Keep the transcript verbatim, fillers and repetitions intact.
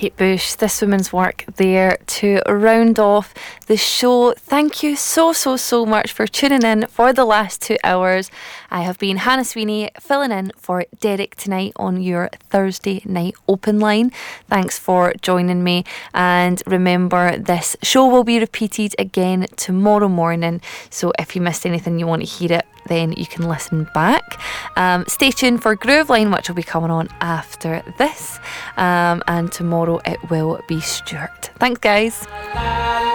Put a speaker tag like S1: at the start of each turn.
S1: Kate Bush, This Woman's Work there to round off the show. Thank you so, so, so much for tuning in for the last two hours. I have been Hannah Sweeney, filling in for Derek tonight on your Thursday night open line. Thanks for joining me. And remember, this show will be repeated again tomorrow morning. So if you missed anything, you want to hear it, then you can listen back. Um, stay tuned for Groove Line, which will be coming on after this. Um, and tomorrow it will be Stuart. Thanks, guys.